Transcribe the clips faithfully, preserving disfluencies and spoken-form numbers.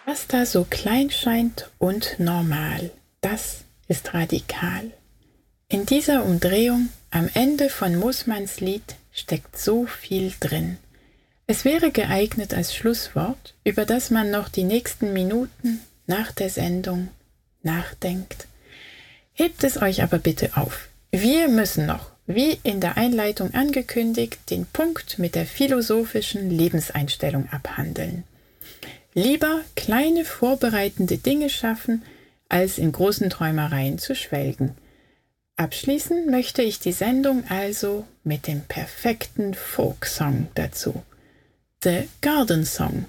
Was da so klein scheint und normal, das ist radikal. In dieser Umdrehung am Ende von Moosmanns Lied steckt so viel drin. Es wäre geeignet als Schlusswort, über das man noch die nächsten Minuten nach der Sendung nachdenkt. Hebt es euch aber bitte auf. Wir müssen noch, wie in der Einleitung angekündigt, den Punkt mit der philosophischen Lebenseinstellung abhandeln. Lieber kleine vorbereitende Dinge schaffen, als in großen Träumereien zu schwelgen. Abschließen möchte ich die Sendung also mit dem perfekten Folksong dazu. The Garden Song.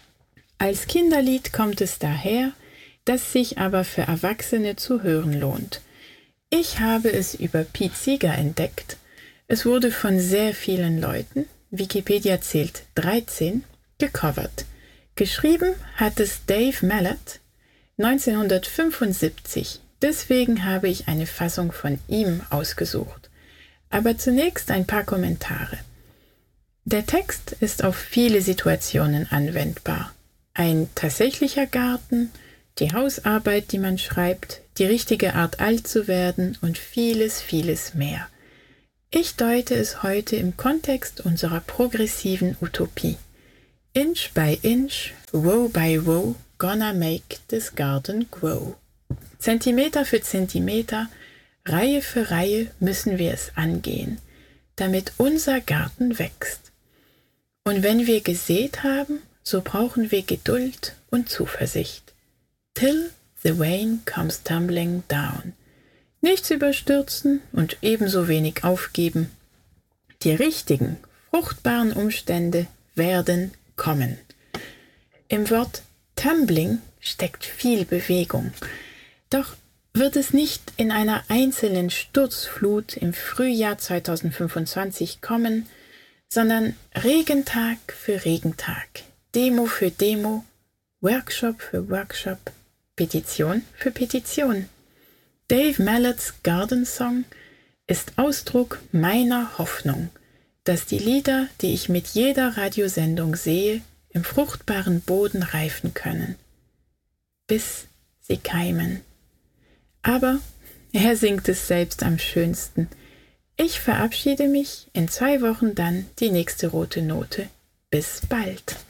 Als Kinderlied kommt es daher, das sich aber für Erwachsene zu hören lohnt. Ich habe es über Pete Seeger entdeckt. Es wurde von sehr vielen Leuten, Wikipedia zählt dreizehn, gecovert. Geschrieben hat es Dave Mallett neunzehnhundertfünfundsiebzig. Deswegen habe ich eine Fassung von ihm ausgesucht. Aber zunächst ein paar Kommentare. Der Text ist auf viele Situationen anwendbar. Ein tatsächlicher Garten, die Hausarbeit, die man schreibt, die richtige Art alt zu werden und vieles, vieles mehr. Ich deute es heute im Kontext unserer progressiven Utopie. Inch by inch, row by row, gonna make this garden grow. Zentimeter für Zentimeter, Reihe für Reihe müssen wir es angehen, damit unser Garten wächst. Und wenn wir gesät haben, so brauchen wir Geduld und Zuversicht. Till the rain comes tumbling down. Nichts überstürzen und ebenso wenig aufgeben. Die richtigen, fruchtbaren Umstände werden kommen. Im Wort tumbling steckt viel Bewegung. Doch wird es nicht in einer einzelnen Sturzflut im Frühjahr zweitausendfünfundzwanzig kommen, sondern Regentag für Regentag, Demo für Demo, Workshop für Workshop, Petition für Petition. Dave Malletts Garden Song ist Ausdruck meiner Hoffnung, dass die Lieder, die ich mit jeder Radiosendung sehe, im fruchtbaren Boden reifen können, bis sie keimen. Aber er singt es selbst am schönsten. Ich verabschiede mich, in zwei Wochen dann die nächste rote Note. Bis bald.